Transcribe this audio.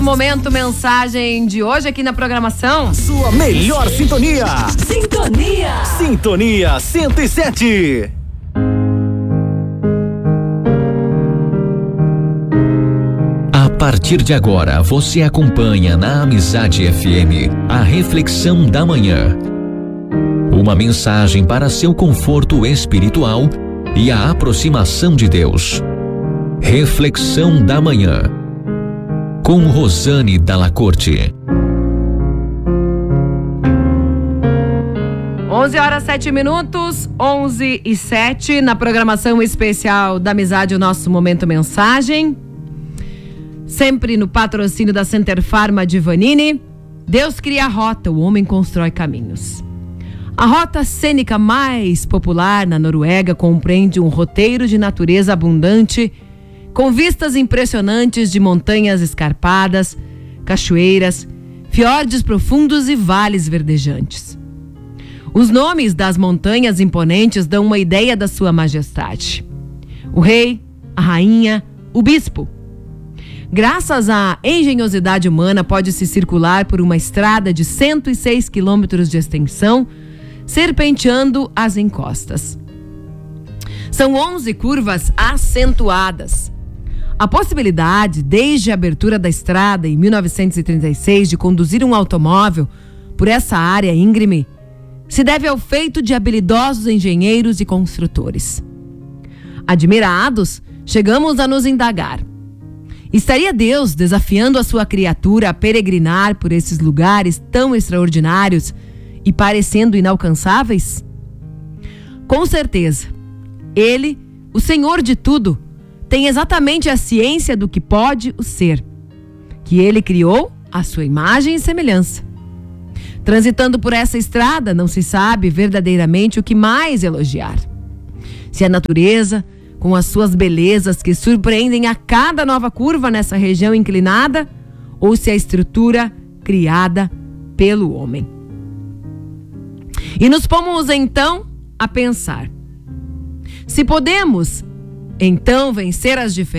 Momento Mensagem de hoje aqui na programação. Sua melhor sintonia. Sintonia 107. A partir de agora, você acompanha na Amizade FM a Reflexão da Manhã. Uma mensagem para seu conforto espiritual e a aproximação de Deus. Reflexão da Manhã, com Rosane Dalla Corte. 11h07, 11h07, na programação especial da Amizade, o nosso Momento Mensagem. Sempre no patrocínio da Center Pharma de Vanini. Deus cria a rota, o homem constrói caminhos. A rota cênica mais popular na Noruega compreende um roteiro de natureza abundante, com vistas impressionantes de montanhas escarpadas, cachoeiras, fiordes profundos e vales verdejantes. Os nomes das montanhas imponentes dão uma ideia da sua majestade. O rei, a rainha, o bispo. Graças à engenhosidade humana, pode-se circular por uma estrada de 106 quilômetros de extensão, serpenteando as encostas. São 11 curvas acentuadas. A possibilidade, desde a abertura da estrada em 1936, de conduzir um automóvel por essa área íngreme, se deve ao feito de habilidosos engenheiros e construtores. Admirados, chegamos a nos indagar: estaria Deus desafiando a sua criatura a peregrinar por esses lugares tão extraordinários e parecendo inalcançáveis? Com certeza, Ele, o Senhor de tudo, tem exatamente a ciência do que pode o ser, que Ele criou à sua imagem e semelhança. Transitando por essa estrada, não se sabe verdadeiramente o que mais elogiar. Se a natureza, com as suas belezas que surpreendem a cada nova curva nessa região inclinada, ou se a estrutura criada pelo homem. E nos pomos então a pensar: se podemos então vencer as diferenças